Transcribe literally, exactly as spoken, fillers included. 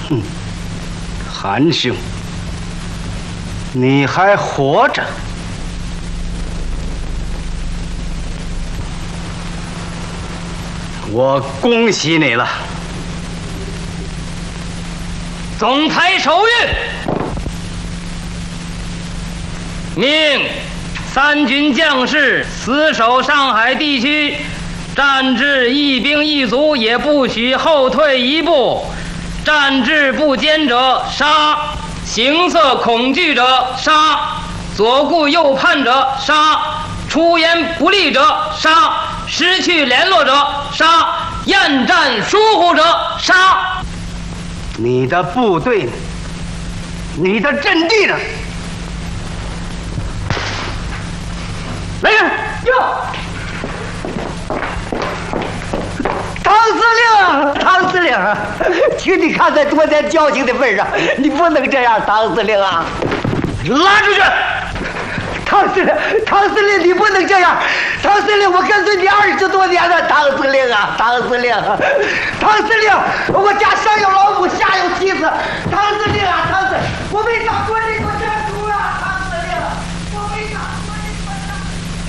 哼，韩兄，你还活着？我恭喜你了。 总裁手谕，命三军将士死守上海地区，战至一兵一卒也不许后退一步，战至不坚者杀，形色恐惧者杀，左顾右盼者杀，出言不利者杀，失去联络者杀，厌战疏忽者杀。 你的部队呢？你的阵地呢？来人！ 哟，唐司令，唐司令，请你看在昨天交情的份上，你不能这样，唐司令啊！ 拉出去！ 唐司令，唐司令，你不能这样！唐司令，我跟随你二十多年了，唐司令啊，唐司令，唐司令，我家上有老母，下有妻子，唐司令。